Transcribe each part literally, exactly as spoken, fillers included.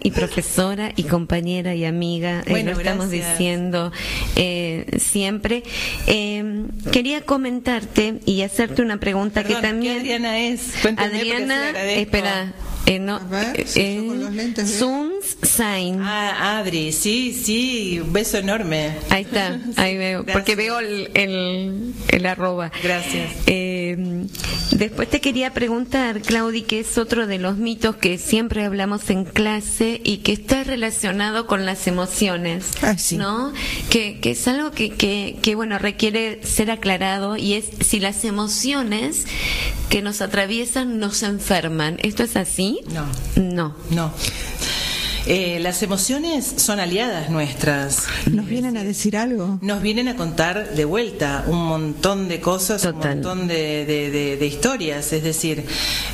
y profesora y compañera y amiga, bueno, eh, lo estamos gracias. diciendo eh, siempre. Eh, quería comentarte y hacerte una pregunta. Perdón, que también... ¿qué Adriana es? Cuéntame, Adriana, espera, eh, no, ver, si eh, yo con los lentes veo. Suns Sain. Ah, Adri, sí, sí, un beso enorme. Ahí está, ahí veo, Gracias. porque veo el, el, el arroba. Gracias. Eh, después te quería preguntar, Claudi, que es otro de los mitos que siempre hablamos en clase y que está relacionado con las emociones, Ah, sí. ¿no? Que, que es algo que, que, que, bueno, requiere ser aclarado, y es si las emociones que nos atraviesan nos enferman. ¿Esto es así? No. No. No. Eh, las emociones son aliadas nuestras. ¿Nos vienen a decir algo? Nos vienen a contar de vuelta un montón de cosas, Total. un montón de, de, de, de historias. Es decir,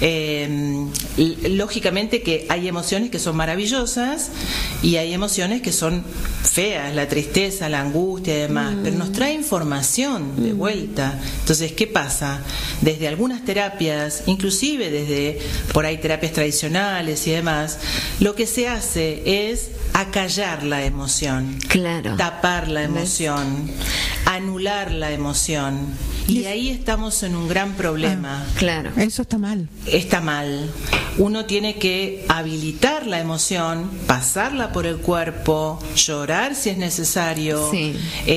eh, lógicamente que hay emociones que son maravillosas y hay emociones que son feas, la tristeza, la angustia y demás, mm. pero nos trae información de vuelta. Entonces, ¿qué pasa? Desde algunas terapias, inclusive desde por ahí terapias tradicionales y demás, lo que se hace es acallar la emoción, Claro. tapar la emoción, anular la emoción. Y ahí estamos en un gran problema. Ah, Claro. Eso está mal. Está mal. Uno tiene que habilitar la emoción, pasarla por el cuerpo, llorar si es necesario, Sí.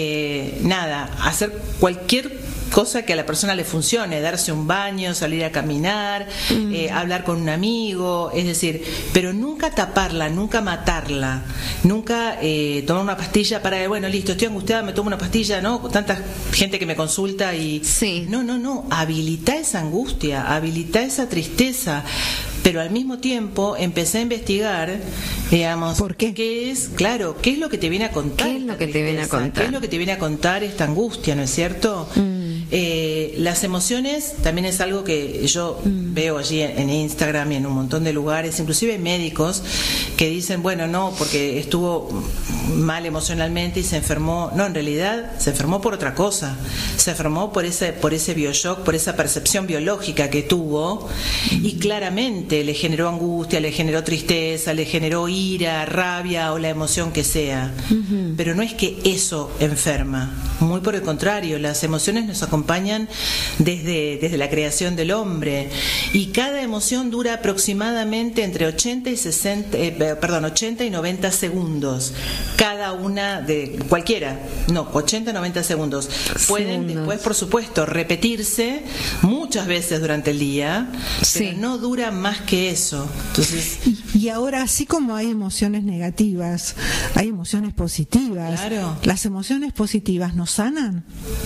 eh, nada, hacer cualquier cosa que a la persona le funcione, darse un baño, salir a caminar, mm. eh, hablar con un amigo, es decir, pero nunca taparla, nunca matarla, nunca eh, tomar una pastilla para, bueno, listo, estoy angustiada, me tomo una pastilla, ¿no? Tanta gente que me consulta y... Sí. No, no, no, habilita esa angustia, habilita esa tristeza, pero al mismo tiempo empecé a investigar, digamos, ¿por qué? ¿Qué es, claro, qué es lo que te viene a contar? ¿Qué es lo que te viene a tristeza? contar? ¿Qué es lo que te viene a contar esta angustia, no es cierto? Mm. Eh, las emociones también es algo que yo mm. veo allí en, en Instagram y en un montón de lugares, inclusive médicos que dicen, bueno, no, porque estuvo mal emocionalmente y se enfermó. No, en realidad se enfermó por otra cosa, se enfermó por ese, por ese bioshock, por esa percepción biológica que tuvo, y claramente le generó angustia, le generó tristeza, le generó ira, rabia o la emoción que sea. Uh-huh. Pero no es que eso enferma, muy por el contrario, las emociones nos acompañan desde, desde la creación del hombre, y cada emoción dura aproximadamente entre ochenta y sesenta, eh, perdón, ochenta y noventa segundos, cada una de cualquiera, no, ochenta, noventa segundos. Pueden segundos. Después, por supuesto, repetirse muchas veces durante el día, sí. pero no dura más que eso. Entonces, y, y ahora, así como hay emociones negativas, hay emociones positivas. Claro. ¿Las emociones positivas nos sanan?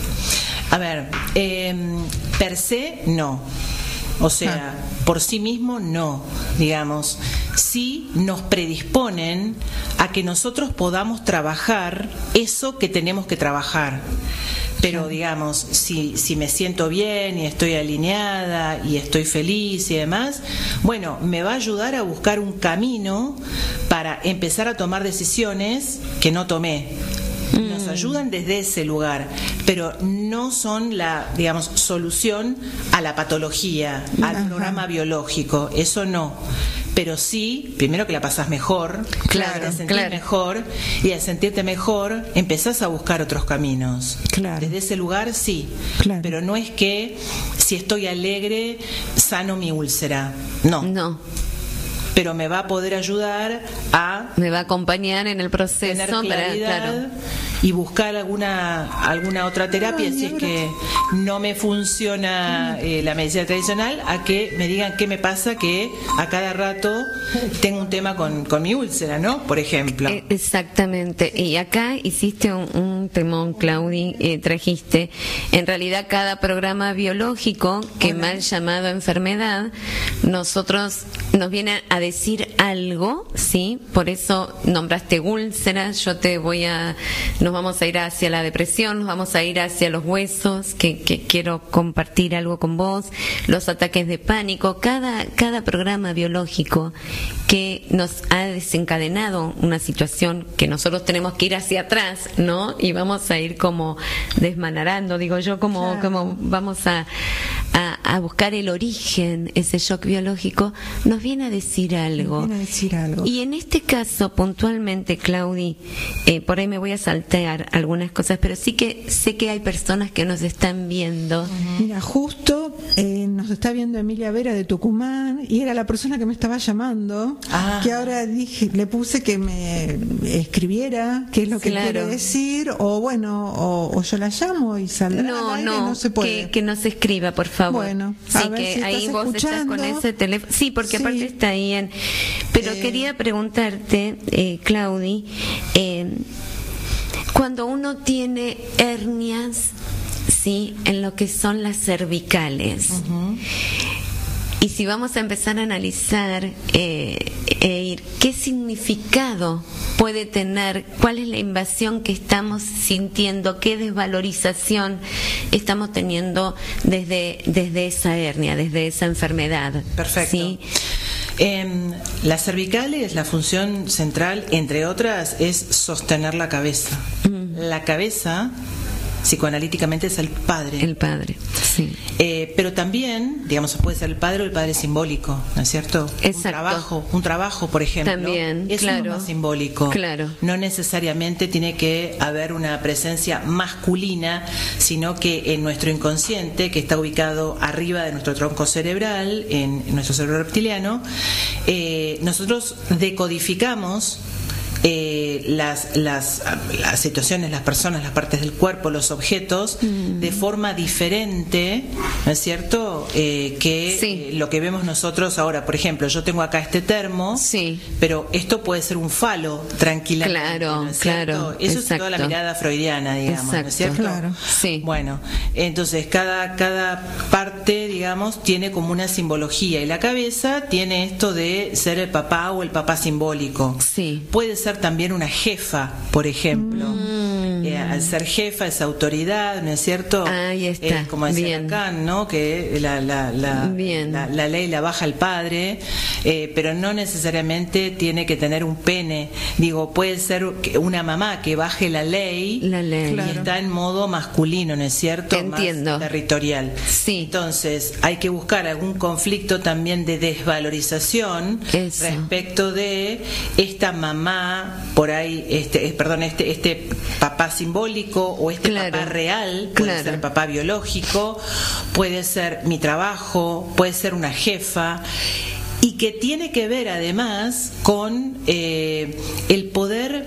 A ver, eh, per se no. O sea, ah. por sí mismo no, digamos. Sí nos predisponen a que nosotros podamos trabajar eso que tenemos que trabajar. Pero digamos, si, si me siento bien y estoy alineada y estoy feliz y demás, bueno, me va a ayudar a buscar un camino para empezar a tomar decisiones que no tomé. Nos ayudan desde ese lugar, pero no son la, digamos, solución a la patología, al Ajá. programa biológico, eso no. Pero sí, primero que la pasás mejor, claro, te sentís claro. mejor, y al sentirte mejor empezás a buscar otros caminos. Claro. Desde ese lugar sí, claro. pero no es que si estoy alegre sano mi úlcera, no. No. Pero me va a poder ayudar a... Me va a acompañar en el proceso. Tener claridad para, claro. y buscar alguna alguna otra terapia, si es que no me funciona eh, la medicina tradicional, a que me digan qué me pasa, que a cada rato tengo un tema con, con mi úlcera, ¿no? Por ejemplo. Eh, exactamente. Y acá hiciste un, un temón, Claudi, eh, trajiste. En realidad, cada programa biológico, que Hola. mal llamado enfermedad, nosotros nos viene a decir algo, ¿sí? Por eso nombraste úlceras, yo te voy a... Nos vamos a ir hacia la depresión, nos vamos a ir hacia los huesos, que, que quiero compartir algo con vos, los ataques de pánico, cada, cada programa biológico que nos ha desencadenado una situación que nosotros tenemos que ir hacia atrás, ¿no? Y vamos a ir como desmanarando, digo yo, como, claro. como vamos a, a, a buscar el origen, ese shock biológico, nos viene a decir algo. Nos viene a decir algo. Y en este caso, puntualmente, Claudi, eh, por ahí me voy a saltear algunas cosas, pero sí que sé que hay personas que nos están viendo. Uh-huh. Mira, justo eh, nos está viendo Emilia Vera de Tucumán y era la persona que me estaba llamando, ah. que ahora dije, le puse que me escribiera qué es lo que claro. quiere decir, o bueno, o, o yo la llamo y saldrá no, al aire, no, no se puede. Que, que nos escriba, por favor. Bueno, sí, a ver que si ahí estás vos escuchando. estás con ese teléfono. Sí, porque Sí. aparte está ahí en... Pero Eh. quería preguntarte, eh, Claudi, eh, cuando uno tiene hernias, sí, en lo que son las cervicales, Uh-huh. y si vamos a empezar a analizar eh, eh, qué significado puede tener, cuál es la invasión que estamos sintiendo, qué desvalorización estamos teniendo desde, desde esa hernia, desde esa enfermedad. Perfecto. ¿Sí? Eh, las cervicales, la función central, entre otras, es sostener la cabeza. Mm. La cabeza, psicoanalíticamente, es el padre. El padre, sí. Eh, pero también, digamos, puede ser el padre o el padre simbólico, ¿no es cierto? Exacto. Un trabajo, un trabajo, por ejemplo, también, es claro. uno más simbólico. Claro. No necesariamente tiene que haber una presencia masculina, sino que en nuestro inconsciente, que está ubicado arriba de nuestro tronco cerebral, en, en nuestro cerebro reptiliano, eh, nosotros decodificamos Eh, las, las, las situaciones, las personas, las partes del cuerpo, los objetos, mm. de forma diferente, ¿no es cierto? Eh, que sí. eh, lo que vemos nosotros ahora. Por ejemplo, yo tengo acá este termo, sí. pero esto puede ser un falo, tranquilamente. Claro, ¿no es claro. Eso exacto. es toda la mirada freudiana, digamos, exacto. ¿no es cierto? Claro. Sí. Bueno, entonces cada, cada parte, digamos, tiene como una simbología, y la cabeza tiene esto de ser el papá o el papá simbólico. Sí. Puede ser también una jefa, por ejemplo. Mm. Eh, al ser jefa es autoridad, ¿no es cierto? Ahí está. Eh, como decía Bien. Lacan, ¿no? Que la, la, la, Bien. la, la ley la baja el padre, eh, pero no necesariamente tiene que tener un pene. Digo, puede ser una mamá que baje la ley, la ley. y Claro. está en modo masculino, ¿no es cierto? Entiendo. Más territorial. Sí. Entonces, hay que buscar algún conflicto también de desvalorización Eso. respecto de esta mamá, por ahí, este, eh, perdón, este, este papá simbólico o este claro. papá real, puede claro. ser papá biológico, puede ser mi trabajo, puede ser una jefa, y que tiene que ver además con eh, el poder,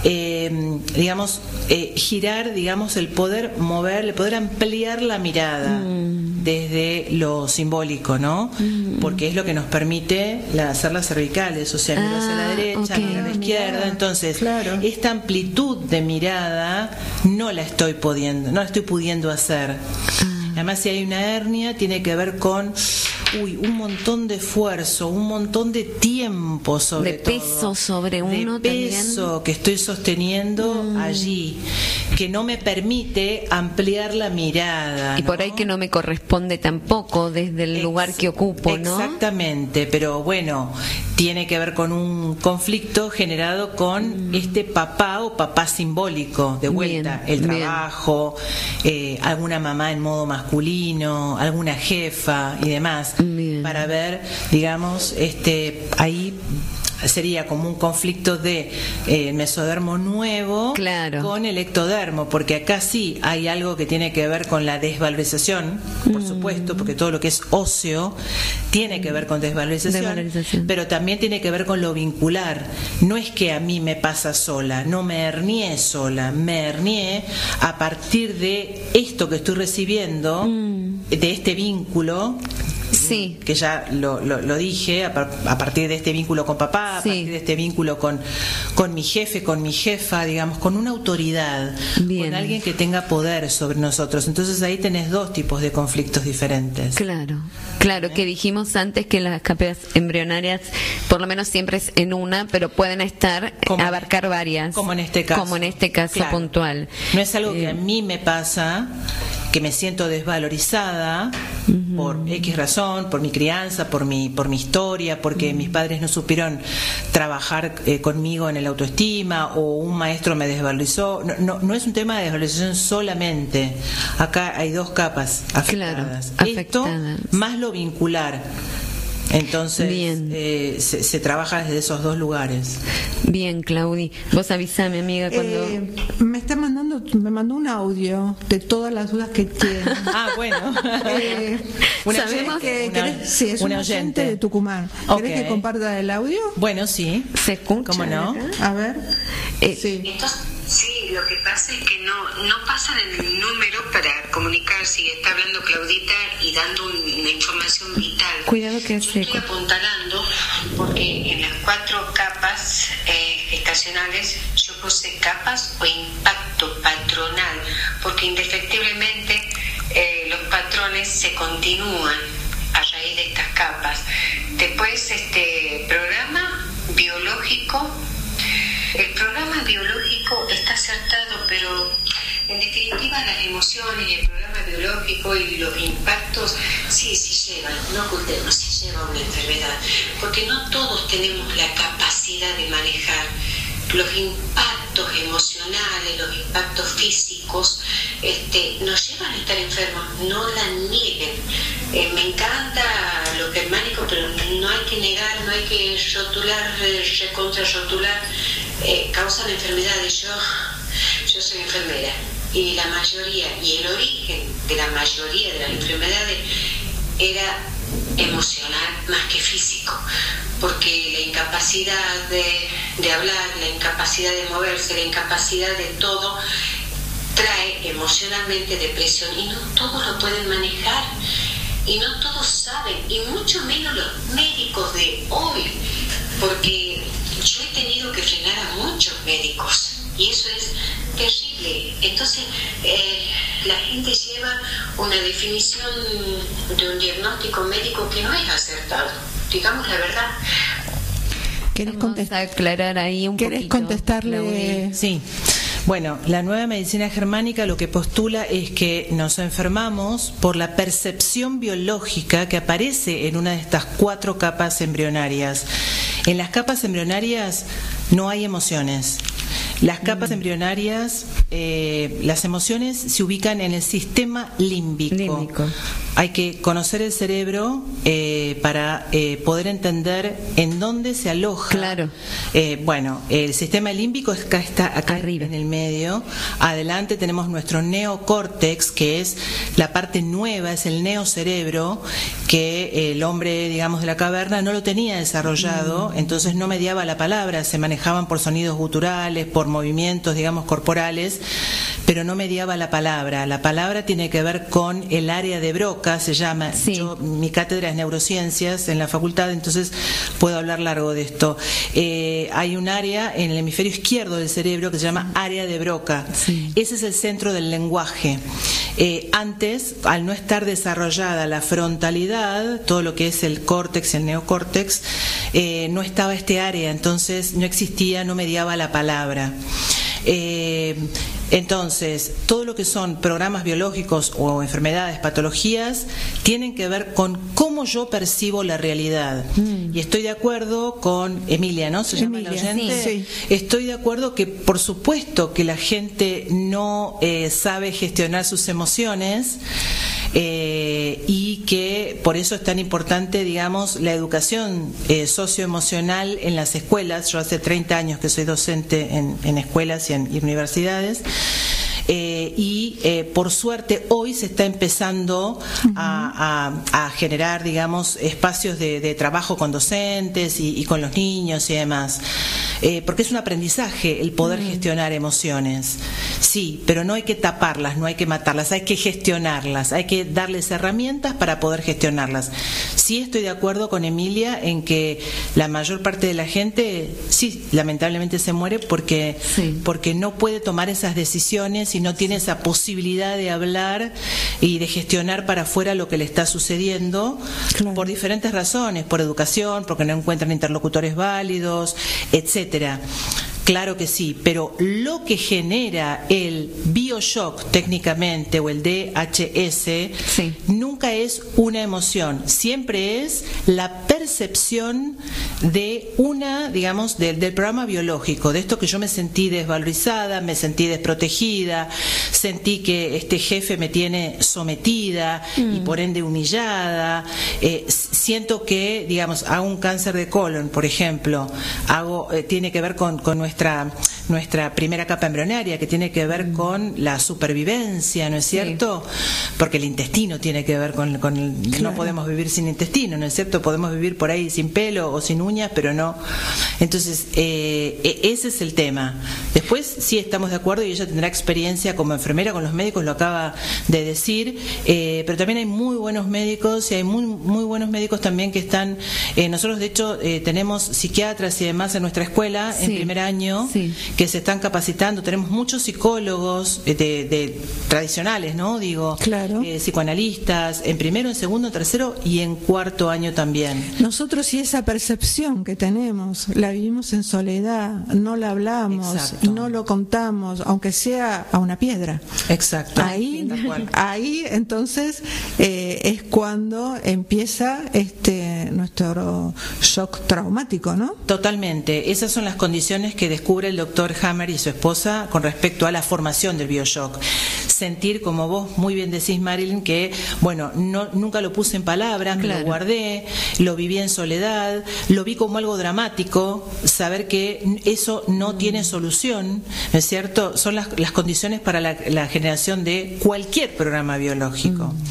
eh, digamos, eh, girar, digamos, el poder mover, el poder ampliar la mirada mm. desde lo simbólico, ¿no? Mm. Porque es lo que nos permite la, hacer las cervicales, o sea, miro hacia la derecha, okay. miro a la izquierda, entonces claro. esta amplitud de mirada no la estoy pudiendo, no la estoy pudiendo hacer. Además, si hay una hernia, tiene que ver con uy, un montón de esfuerzo, un montón de tiempo sobre de peso todo, sobre uno de peso también. que estoy sosteniendo mm. allí, que no me permite ampliar la mirada. Y ¿no? por ahí que no me corresponde tampoco desde el Ex- lugar que ocupo, ¿no? Exactamente, pero bueno, tiene que ver con un conflicto generado con mm. este papá o papá simbólico, de vuelta, bien, el trabajo, eh, alguna mamá en modo masculino, alguna jefa y demás. Bien. Para ver, digamos, este ahí sería como un conflicto de eh, mesodermo nuevo claro. con el ectodermo, porque acá sí hay algo que tiene que ver con la desvalorización, por mm. supuesto, porque todo lo que es óseo tiene que ver con desvalorización, desvalorización, pero también tiene que ver con lo vincular. No es que a mí me pasa sola, no me hernié sola, me hernié a partir de esto que estoy recibiendo, mm. de este vínculo. Sí. Que ya lo, lo, lo dije, a, par, a partir de este vínculo con papá, a sí. partir de este vínculo con, con mi jefe, con mi jefa, digamos, con una autoridad, Bien. con alguien que tenga poder sobre nosotros. Entonces ahí tenés dos tipos de conflictos diferentes. Claro, claro, ¿Eh? Que dijimos antes que las capas embrionarias, por lo menos siempre es en una, pero pueden estar, como, abarcar varias. Como en este caso. Como en este caso claro. puntual. No es algo eh, que a mí me pasa, que me siento desvalorizada uh-huh. por X razón, por mi crianza, por mi, por mi historia, porque uh-huh. mis padres no supieron trabajar eh, conmigo en el autoestima, o un maestro me desvalorizó. No, no, no es un tema de desvalorización solamente. Acá hay dos capas afectadas. Claro, Esto afectadas. Más lo vincular. Entonces eh, se, se trabaja desde esos dos lugares. Bien, Claudi, vos avísame, amiga, cuando eh, me está mandando, me mandó un audio de todas las dudas que tiene. Ah, bueno. eh, una sabemos que una, querés, sí, es una un oyente de Tucumán. ¿Querés okay. que comparta el audio? Bueno, sí. ¿Se escucha? ¿Cómo no? Acá? A ver. Eh, sí. Entonces, sí, lo que pasa es que no no pasan en el número para comunicar si está hablando Claudita y dando un, una información vital. Cuidado que Yo estoy apuntalando porque en las cuatro capas eh, gestacionales yo puse capas o impacto patronal, porque indefectiblemente eh, los patrones se continúan a raíz de estas capas. Después, este programa biológico. El programa biológico está acertado, pero en definitiva las emociones y el programa biológico y los impactos sí, sí llevan, no ocultemos, sí lleva una enfermedad, porque no todos tenemos la capacidad de manejar los impactos emocionales, los impactos físicos, este, nos llevan a estar enfermos, no la nieguen. Eh, me encanta lo germánico, pero no hay que negar, no hay que rotular, recontra rotular, eh, causan enfermedades. Yo, yo soy enfermera y la mayoría, y el origen de la mayoría de las enfermedades era emocional más que físico, porque la incapacidad de, de hablar, la incapacidad de moverse, la incapacidad de todo trae emocionalmente depresión, y no todos lo pueden manejar y no todos saben, y mucho menos los médicos de hoy, porque yo he tenido que frenar a muchos médicos y eso es terrible. Entonces eh, la gente lleva una definición de un diagnóstico médico que no es acertado, digamos la verdad. ¿Querés contestar? aclarar ahí un ¿Querés poquito, contestarle? Claudia? Sí. Bueno, la nueva medicina germánica lo que postula es que nos enfermamos por la percepción biológica que aparece en una de estas cuatro capas embrionarias. En las capas embrionarias no hay emociones. Las capas mm. embrionarias, eh, las emociones se ubican en el sistema límbico. límbico. Hay que conocer el cerebro eh, para eh, poder entender en dónde se aloja. Claro. Eh, bueno, el sistema límbico acá está acá arriba en el medio. Adelante tenemos nuestro neocórtex, que es la parte nueva, es el neocerebro, que el hombre, digamos, de la caverna no lo tenía desarrollado, mm. entonces no mediaba la palabra, se manejaban por sonidos guturales, por movimientos, digamos, corporales, pero no mediaba la palabra. La palabra tiene que ver con el área de Broca, se llama. Sí. Yo, mi cátedra es neurociencias en la facultad, entonces puedo hablar largo de esto. Eh, hay un área en el hemisferio izquierdo del cerebro que se llama área de Broca. Sí. Ese es el centro del lenguaje. Eh, antes, al no estar desarrollada la frontalidad, todo lo que es el córtex, el neocórtex, eh, no estaba este área, entonces no existía, no mediaba la palabra. Eh, entonces, todo lo que son programas biológicos o enfermedades, patologías, tienen que ver con cómo yo percibo la realidad. Mm. Y estoy de acuerdo con Emilia, ¿no? ¿Se llama Emilia, la oyente? sí. Estoy de acuerdo que, por supuesto, que la gente no eh, sabe gestionar sus emociones. Eh, y que por eso es tan importante, digamos, la educación eh, socioemocional en las escuelas. Yo hace treinta años que soy docente en, en escuelas y en y universidades. Eh, y eh, por suerte hoy se está empezando uh-huh. a, a, a generar, digamos, espacios de, de trabajo con docentes y, y con los niños y demás, eh, porque es un aprendizaje el poder uh-huh. gestionar emociones, sí, pero no hay que taparlas, no hay que matarlas, hay que gestionarlas, hay que darles herramientas para poder gestionarlas. Sí, estoy de acuerdo con Emilia en que la mayor parte de la gente, sí, lamentablemente se muere porque, sí. porque no puede tomar esas decisiones y no tiene esa posibilidad de hablar y de gestionar para afuera lo que le está sucediendo, claro. por diferentes razones, por educación, porque no encuentran interlocutores válidos, etcétera. Claro que sí, pero lo que genera el BioShock técnicamente o el D H S sí. nunca es una emoción, siempre es la percepción de una, digamos, de, del programa biológico, de esto que yo me sentí desvalorizada, me sentí desprotegida, sentí que este jefe me tiene sometida mm. y por ende humillada, eh, siento que, digamos, hago un cáncer de colon, por ejemplo, hago eh, tiene que ver con, con nuestra nuestra primera capa embrionaria, que tiene que ver con la supervivencia, ¿no es cierto? Sí. Porque el intestino tiene que ver con, con el, claro. no podemos vivir sin intestino, ¿no es cierto? Podemos vivir por ahí sin pelo o sin uñas, pero no. Entonces, eh, ese es el tema. Después sí estamos de acuerdo y ella tendrá experiencia como enfermera con los médicos, lo acaba de decir, eh, pero también hay muy buenos médicos y hay muy, muy buenos médicos también que están, eh, nosotros de hecho eh, tenemos psiquiatras y demás en nuestra escuela sí. en primer año Sí. que se están capacitando, tenemos muchos psicólogos de, de tradicionales, ¿no? Digo, claro. eh, psicoanalistas, en primero, en segundo, en tercero y en cuarto año también. Nosotros y esa percepción que tenemos, la vivimos en soledad, no la hablamos, Exacto. no lo contamos, aunque sea a una piedra. Exacto. Ahí, ahí entonces eh, es cuando empieza este nuestro shock traumático, ¿no? Totalmente. Esas son las condiciones que descubre el doctor Hammer y su esposa con respecto a la formación del BioShock. Sentir, como vos muy bien decís, Marilyn, que, bueno, no, nunca lo puse en palabras, claro. me lo guardé, lo viví en soledad, lo vi como algo dramático, saber que eso no mm. tiene solución, ¿no es cierto? Son las, las condiciones para la, la generación de cualquier programa biológico. Mm.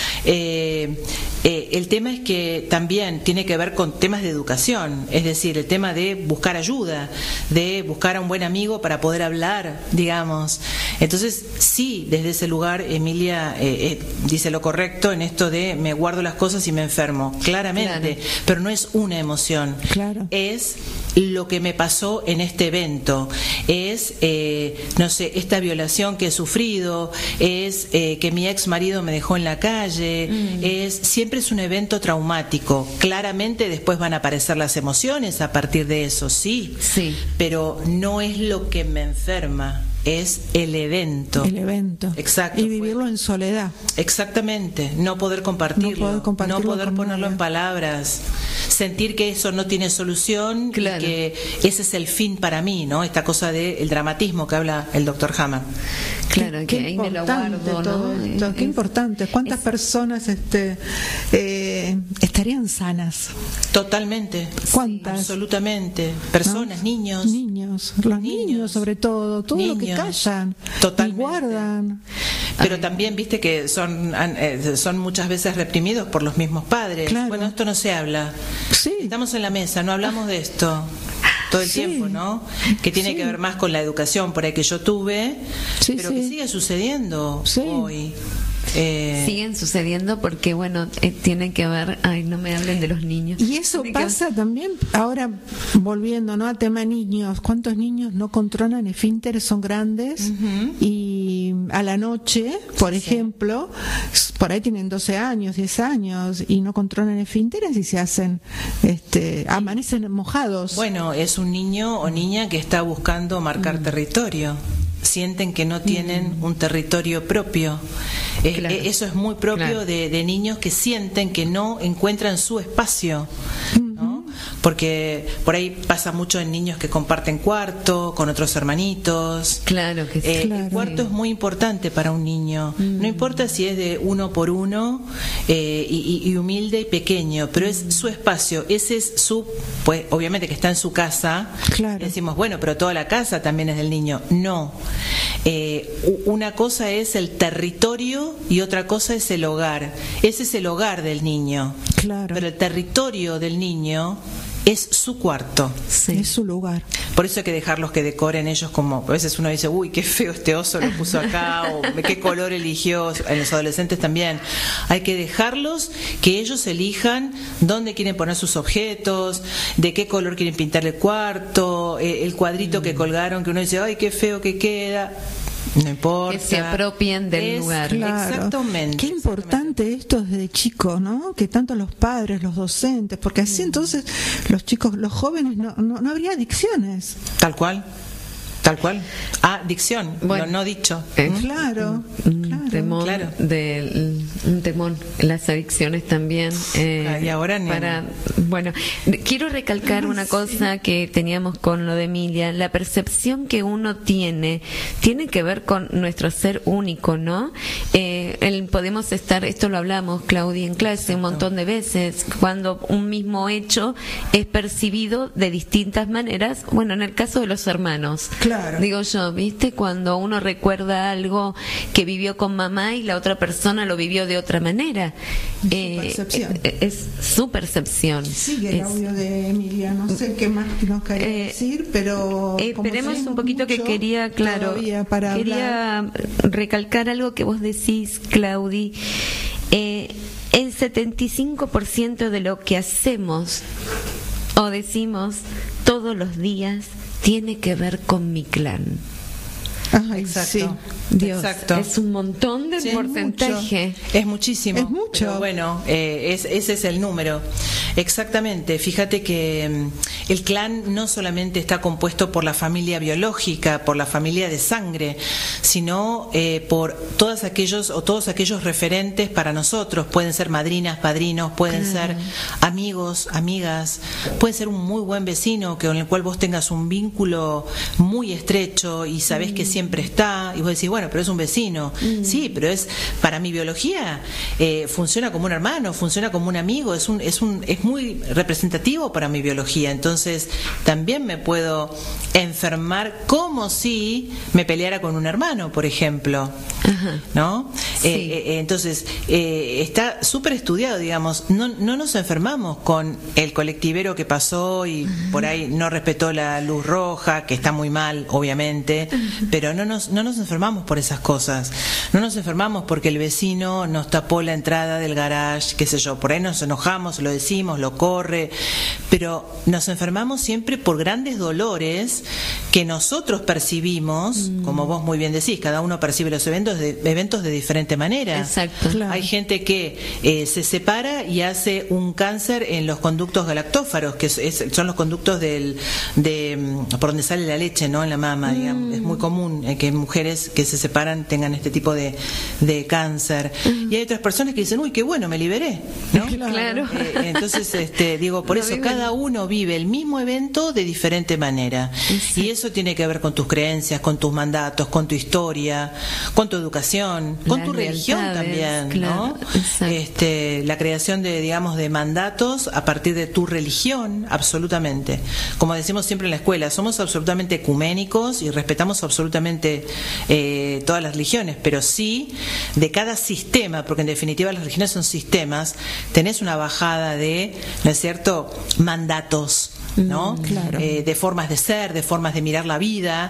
Eh, eh, el tema es que también tiene que ver con temas de educación, es decir, el tema de buscar ayuda, de buscar a un buen amigo para poder hablar, digamos. Entonces, sí, desde ese lugar, Emilia eh, eh, dice lo correcto en esto de me guardo las cosas y me enfermo, claramente, claro. pero no es una emoción, claro. es lo que me pasó en este evento, es, eh, no sé, esta violación que he sufrido, es eh, que mi ex marido me dejó en la calle, mm. es siempre es un evento traumático. Claramente después van a aparecer las emociones a partir de eso, sí, sí. pero no es lo que me enferma. Es el evento. El evento. Exacto. Y vivirlo fue. en soledad. Exactamente. No poder compartirlo. No poder, compartirlo no poder ponerlo nadie. en palabras. Sentir que eso no tiene solución claro. y que ese es el fin para mí, ¿no? Esta cosa del dramatismo que habla el doctor Hammer. Claro, qué, que ahí me lo guardo, todo ¿no? Esto, qué importante. ¿Cuántas es... personas este, eh, estarían sanas? Totalmente. ¿Cuántas? Absolutamente. Personas, ¿no? niños. Niños. Los niños, niños sobre todo. Todo niños. lo que callan Totalmente. y guardan. Pero Ay. también viste que son eh, son muchas veces reprimidos por los mismos padres. Claro. Bueno, esto no se habla. Sí. Estamos en la mesa, no hablamos de esto todo el sí. tiempo, ¿no? Que tiene sí. que ver más con la educación por ahí que yo tuve, sí, pero sí. que sigue sucediendo sí. hoy. Eh... Siguen sucediendo porque, bueno, eh, tienen que ver, ay, no me hablen de los niños. Y eso Tiene pasa que... también, ahora volviendo, ¿no? Al tema niños, ¿cuántos niños no controlan esfínteres? Son grandes uh-huh. y a la noche, por sí. ejemplo, por ahí tienen doce años, diez años y no controlan esfínteres y se hacen, este, amanecen mojados. Bueno, es un niño o niña que está buscando marcar mm. territorio. Sienten que no tienen mm. un territorio propio. Claro. Eh, eso es muy propio claro. de, de niños que sienten que no encuentran su espacio, ¿no? Porque por ahí pasa mucho en niños que comparten cuarto con otros hermanitos. Claro que sí. Eh, claro. El cuarto es muy importante para un niño. Mm. No importa si es de uno por uno eh, y, y humilde y pequeño, pero mm. es su espacio. Ese es su, pues obviamente que está en su casa. Claro. Decimos, bueno, pero toda la casa también es del niño. No. Eh, una cosa es el territorio y otra cosa es el hogar. Ese es el hogar del niño. Claro. Pero el territorio del niño es su cuarto. Sí. Es su lugar. Por eso hay que dejarlos que decoren ellos, como a veces uno dice, uy, qué feo este oso lo puso acá, o qué color eligió. En los adolescentes también. Hay que dejarlos que ellos elijan dónde quieren poner sus objetos, de qué color quieren pintar el cuarto, el cuadrito mm. que colgaron, que uno dice, ay, qué feo que queda. no importa. Que se apropien del es, lugar. Claro. Exactamente. Qué importante esto desde chicos, ¿no? Que tanto los padres, los docentes, porque así entonces los chicos, los jóvenes, no, no, no habría adicciones. Tal cual. Tal cual. Ah, dicción, Bueno, lo no dicho. eh, ¿Mm? Claro, Un claro. temón, claro. del- un temón, las adicciones también. eh, Ah, y ahora ni- para, bueno, quiero recalcar una cosa que teníamos con lo de Emilia. La percepción que uno tiene tiene que ver con nuestro ser único, ¿no? Eh, el, podemos estar, esto lo hablamos, Claudia, en clase un montón de veces, cuando un mismo hecho es percibido de distintas maneras. Bueno, en el caso de los hermanos. Claro. Digo yo, ¿viste? Cuando uno recuerda algo que vivió con mamá y la otra persona lo vivió de otra manera. Su Eh, percepción. eh, es su percepción. Sigue el Es- audio de Emilia, no sé qué más nos quería Eh, decir, pero Eh, como esperemos tenemos un poquito que mucho quería, claro, todavía para hablar. quería recalcar algo que vos decís, Claudi. Eh, el setenta y cinco por ciento de lo que hacemos o decimos todos los días tiene que ver con mi clan. Ay, Exacto. sí. Dios, Exacto. es un montón de Sí, es porcentaje. Es muchísimo. Es mucho. Pero bueno, eh, es, ese es el número. Exactamente. Fíjate que mm, el clan no solamente está compuesto por la familia biológica, por la familia de sangre, sino eh, por todos aquellos o todos aquellos referentes para nosotros. Pueden ser madrinas, padrinos, pueden Claro. ser amigos, amigas, puede ser un muy buen vecino que con el cual vos tengas un vínculo muy estrecho y sabés que siempre está, y vos decís, bueno, pero es un vecino. Sí, pero es, para mi biología, eh, funciona como un hermano, funciona como un amigo, es un, es un, es muy representativo para mi biología. Entonces, también me puedo enfermar como si me peleara con un hermano, por ejemplo. Ajá. ¿No? Sí. Eh, eh, entonces, eh, está súper estudiado, digamos, no, no nos enfermamos con el colectivero que pasó y por ahí no respetó la luz roja, que está muy mal, obviamente, pero no nos, no nos enfermamos por esas cosas. No nos enfermamos porque el vecino nos tapó la entrada del garage, qué sé yo, por ahí nos enojamos, lo decimos, lo corre, pero nos enfermamos siempre por grandes dolores que nosotros percibimos, como vos muy bien decís, cada uno percibe los eventos de, eventos de diferente manera. Exacto. Claro. Hay gente que eh, se separa y hace un cáncer en los conductos galactófaros, que es- es- son los conductos del, de, mm, por donde sale la leche, ¿no? En la mama, digamos. Es muy común eh, que mujeres que se separan tengan este tipo de, de cáncer. Y hay otras personas que dicen, uy, qué bueno, me liberé, ¿no? Claro. Eh, entonces, este, digo, por Lo eso viven. cada uno vive el mismo evento de diferente manera. Exacto. Y eso tiene que ver con tus creencias, con tus mandatos, con tu historia, con tu educación, con Las tu religión lealtades, también, claro, ¿no? exacto. Este, la creación de, digamos, de mandatos a partir de tu religión, absolutamente. Como decimos siempre en la escuela, somos absolutamente ecuménicos y respetamos absolutamente eh, todas las religiones, pero sí de cada sistema, porque en definitiva las religiones son sistemas, tenés una bajada de, ¿no es cierto?, mandatos, ¿no? Mm, claro. Eh, de formas de ser, de formas de mirar la vida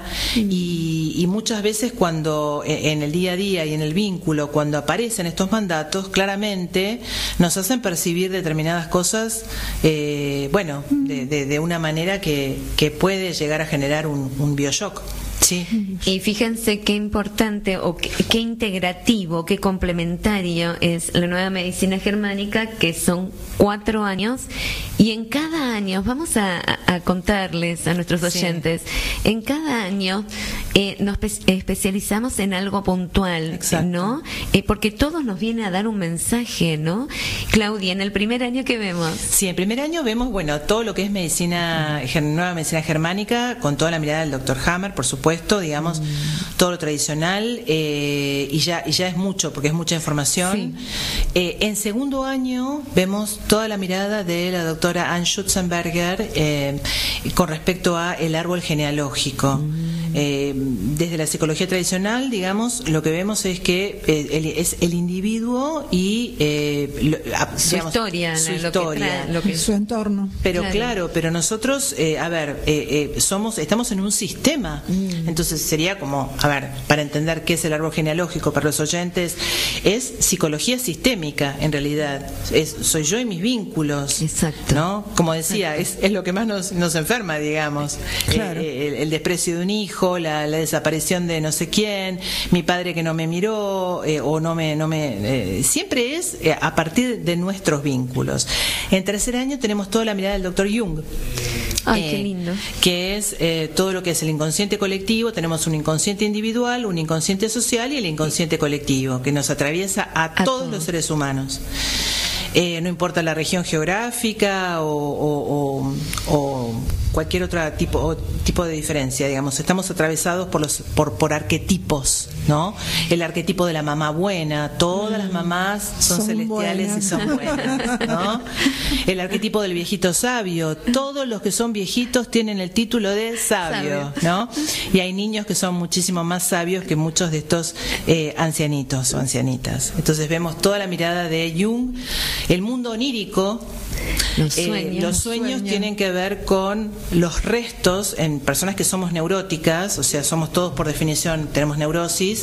y, y muchas veces cuando eh, en el día a día y en el vínculo, cuando aparecen estos mandatos, claramente nos hacen percibir determinadas cosas, eh, bueno, de, de- de una manera que, que puede llegar a generar un, un bioshock. Sí. Y fíjense qué importante o qué, qué integrativo, qué complementario es la nueva medicina germánica, que son cuatro años, y en cada año, vamos a, a- a contarles a nuestros Sí. oyentes, en cada año eh, nos espe- especializamos en algo puntual, Exacto. ¿no? Eh, porque todos nos viene a dar un mensaje, ¿no? Claudia, en el primer año que vemos. Sí, en primer año vemos, bueno, todo lo que es medicina, ger- nueva medicina germánica, con toda la mirada del doctor Hammer, por supuesto, digamos, todo lo tradicional, eh, y ya y ya es mucho, porque es mucha información. Eh, en segundo año vemos toda la mirada de la doctora Ann Schutzenberger eh, con respecto a el árbol genealógico. Eh, desde la psicología tradicional, digamos, lo que vemos es que eh, el- es el individuo y eh, lo- a- Su digamos, historia, su lo que historia. trae, lo que- Su entorno. Pero Claro. claro, pero nosotros, eh, a ver, eh, eh, somos, estamos en un sistema. Entonces sería como, a ver, para entender qué es el árbol genealógico para los oyentes, es psicología sistémica, en realidad. Es, soy yo y mis vínculos. Exacto. ¿No? Como decía, es, es lo que más nos, nos enferma, digamos. Claro. Eh, el, el desprecio de un hijo, hijo, la, la desaparición de no sé quién, mi padre que no me miró, eh, o no me... No me eh, siempre es eh, a partir de nuestros vínculos. En tercer año tenemos toda la mirada del doctor Jung. Ay, eh, qué lindo. Que es eh, todo lo que es el inconsciente colectivo. Tenemos un inconsciente individual, un inconsciente social y el inconsciente colectivo, que nos atraviesa a, a todos todo. los seres humanos. Eh, no importa la región geográfica o, o, o, o cualquier otro tipo, o tipo de diferencia, digamos. Estamos atravesados por los por, por arquetipos, ¿no? El arquetipo de la mamá buena, todas mm. las mamás son, son celestiales buenas. Y son buenas, ¿no? El arquetipo del viejito sabio, todos los que son viejitos tienen el título de sabio, ¿no? Y hay niños que son muchísimo más sabios que muchos de estos eh, ancianitos o ancianitas. Entonces vemos toda la mirada de Jung. El mundo onírico, los sueños, eh, los sueños sueño. tienen que ver con los restos en personas que somos neuróticas, o sea, somos todos por definición, tenemos neurosis.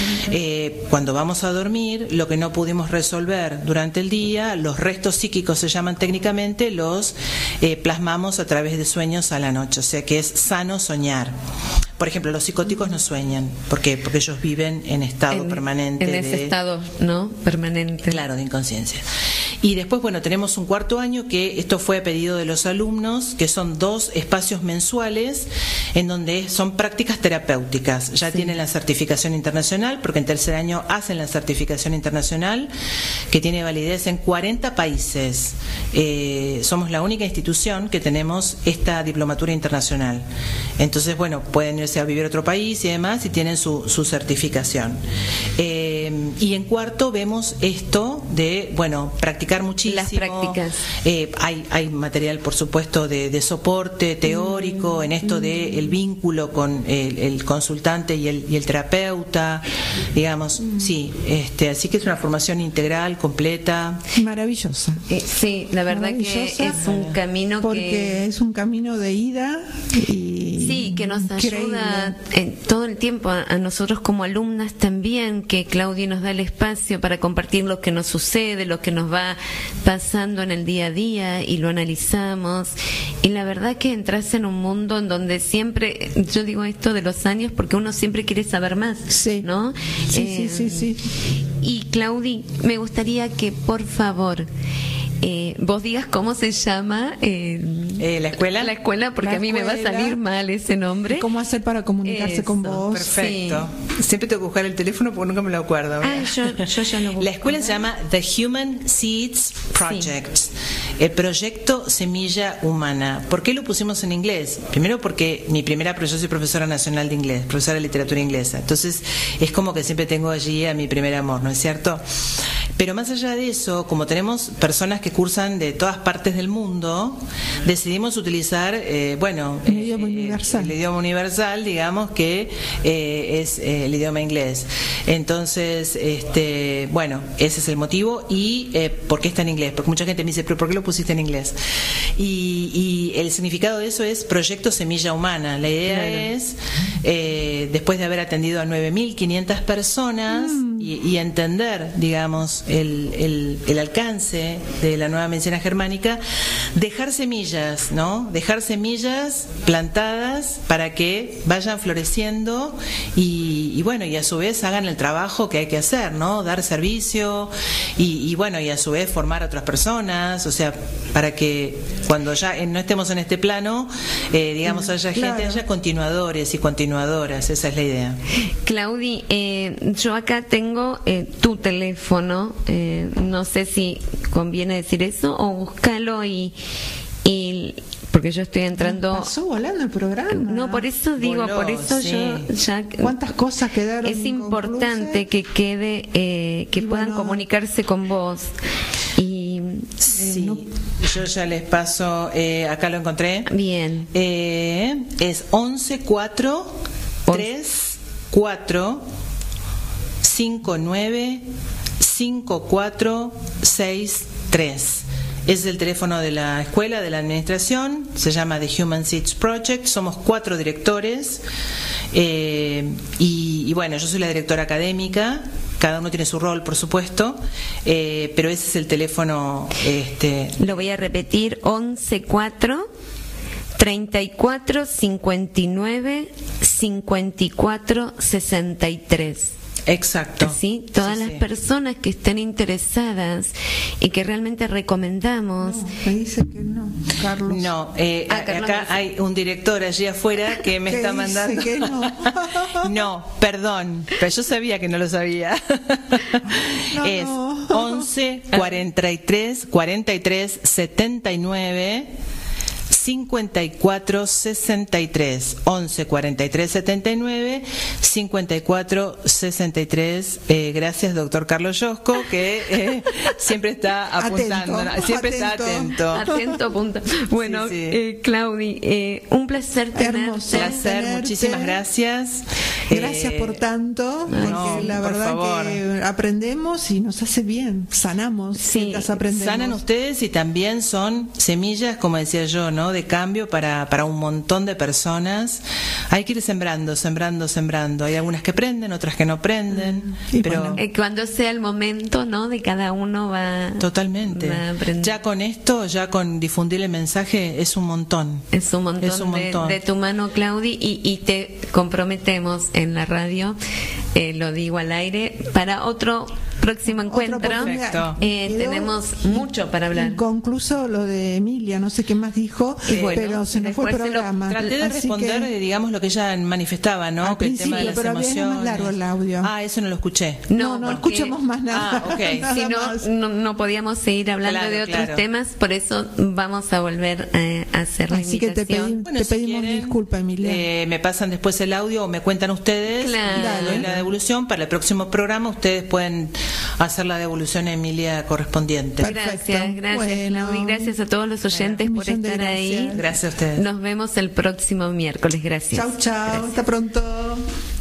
Eh, cuando vamos a dormir, lo que no pudimos resolver durante el día, los restos psíquicos se llaman técnicamente, los eh, plasmamos a través de sueños a la noche, o sea que es sano soñar. Por ejemplo, los psicóticos no sueñan, ¿por qué? Porque ellos viven en estado en, permanente. En ese de, estado, ¿no? Permanente. Claro, de inconsciencia. Y después, bueno, tenemos un cuarto año que esto fue a pedido de los alumnos, que son dos espacios mensuales en donde son prácticas terapéuticas. Ya sí. tienen la certificación internacional, porque en tercer año hacen la certificación internacional, que tiene validez en cuarenta países. Eh, somos la única institución que tenemos esta diplomatura internacional. Entonces, bueno, pueden irse a vivir a otro país y demás, y tienen su, su certificación. Eh, y en cuarto vemos esto de, bueno, practicar muchísimo. Las prácticas. Eh, hay, hay material, por supuesto, de, de soporte teórico mm, en esto mm. de el vínculo con el, el consultante y el, y el terapeuta, digamos, mm. sí. Este, así que es una formación integral, completa. Maravillosa. Eh, sí, la verdad que es un camino porque que... es un camino de ida y... Sí, que nos increíble. ayuda eh, todo el tiempo a, a nosotros como alumnas también, que Claudia nos da el espacio para compartir lo que nos sucede, lo que nos va pasando en el día a día, y lo analizamos. Y la verdad que entras en un mundo en donde siempre, yo digo esto de los años porque uno siempre quiere saber más, sí. ¿no? Sí, eh, sí, sí, sí. Y Claudia, me gustaría que por favor Eh, vos digas cómo se llama eh, eh, la escuela la escuela porque la a mí escuela. me va a salir mal ese nombre. ¿Cómo hacer para comunicarse Eso, con vos? Perfecto. Sí. Siempre tengo que buscar el teléfono porque nunca me lo acuerdo. Ah, yo, yo ya lo busco. La escuela se llama The Human Seeds Project, sí. El proyecto Semilla Humana. ¿Por qué lo pusimos en inglés? Primero porque mi primera, yo soy profesora nacional de inglés, profesora de literatura inglesa, entonces es como que siempre tengo allí a mi primer amor, ¿no es cierto? Pero más allá de eso, como tenemos personas que cursan de todas partes del mundo, decidimos utilizar, eh, bueno, el idioma eh, universal, el idioma universal, digamos, que eh, es eh, el idioma inglés. Entonces, este, bueno, ese es el motivo. Y eh, ¿por qué está en inglés? Porque mucha gente me dice, pero ¿por qué lo pusiste en inglés? Y, y el significado de eso es Proyecto Semilla Humana. La idea claro. es, eh, después de haber atendido a nueve mil quinientas personas mm. y, y entender, digamos, el, el, el alcance de la nueva medicina germánica, dejar semillas, ¿no? Dejar semillas plantadas para que vayan floreciendo y, y bueno, y a su vez hagan el trabajo que hay que hacer, ¿no? Dar servicio y, y bueno, y a su vez formar a otras personas, o sea, para que cuando ya no estemos en este plano, eh, digamos, haya claro. gente, haya continuadores y continuadoras, esa es la idea. Claudi, eh, yo acá tengo eh, tu teléfono, eh, no sé si conviene decir eso o búscalo y, y porque yo estoy entrando. Pasó volando el programa. No, por eso digo, Voló, por eso sí. yo ya. ¿Cuántas cosas quedaron? Es importante que quede, eh, que y puedan bueno, comunicarse con vos. Y sí, no, yo ya les paso. Eh, acá lo encontré. Bien. Eh, es once cuatro tres cuatro cinco nueve cinco cuatro seis tres. Es el teléfono de la escuela, de la administración, se llama The Human Seeds Project, somos cuatro directores eh, y, y bueno, yo soy la directora académica, cada uno tiene su rol, por supuesto, eh, pero ese es el teléfono. Este... Lo voy a repetir, once cuatro treinta y cuatro cincuenta y nueve cincuenta y cuatro sesenta y tres. Exacto. ¿Sí? Todas Sí, las sí. personas que estén interesadas y que realmente recomendamos. No, me dice que no, Carlos. No, eh, Ah, a- Carlos acá dice. hay un director allí afuera que me ¿Qué está dice mandando. que no? No, perdón, pero yo sabía que no lo sabía. No, Es no. once cuarenta y tres cuarenta y tres setenta y nueve cincuenta y cuatro sesenta y tres, once cuarenta y tres setenta y nueve cincuenta y cuatro sesenta y tres. Eh, gracias, doctor Carlos Yosco, que eh, siempre está apuntando, Atento, siempre está atento. atento. Atento, punto. Bueno, Sí, sí. Eh, Claudi, eh, un placer Hermoso. tenerte. Placer, tenerte. muchísimas gracias. Gracias Eh, por tanto, porque no, la por verdad favor. que aprendemos y nos hace bien, sanamos Sí, mientras aprendemos. Sanan ustedes y también son semillas, como decía yo, ¿no? De cambio para, para un montón de personas. Hay que ir sembrando, sembrando, sembrando. Hay algunas que prenden, otras que no prenden, Y pero bueno. Eh, cuando sea el momento, ¿no? De cada uno va. totalmente. va a aprender. Ya con esto, ya con difundir el mensaje, es un montón. Es un montón, Es un de- montón. De, tu mano, Claudi, y, y te comprometemos en la radio, eh, lo digo al aire, para otro próximo encuentro. oportunidad. Perfecto. Eh, Quedó tenemos mucho para hablar. Inconcluso lo de Emilia, no sé qué más dijo, Y bueno, pero se nos fue el después se lo programa. Traté de Así responder, que- eh, digamos, lo que ella manifestaba, ¿no? Al Que el tema de principio, las pero había más emociones. largo el audio. Ah, eso no lo escuché. No, no porque- escuchamos más nada. Ah, ok. nada Si no, más. no, no podíamos seguir hablando Claro, de otros claro. temas, por eso vamos a volver eh, a hacer la Así que te, invitación. pedí- te pedimos disculpa, Emilia. eh, me pasan después el audio o me cuentan ustedes Claro. y le doy la devolución. Para el próximo programa ustedes pueden hacer la devolución a Emilia correspondiente. Perfecto. Gracias, gracias, Bueno. Claudi. Gracias a todos los oyentes Un por millón de estar ahí. gracias. Gracias a ustedes. Nos vemos el próximo miércoles. Gracias. Chau, chau. Hasta pronto.